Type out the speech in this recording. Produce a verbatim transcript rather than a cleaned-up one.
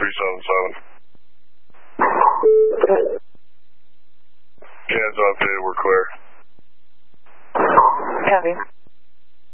three seven seven. Yeah, it's updated. We're clear. Copy.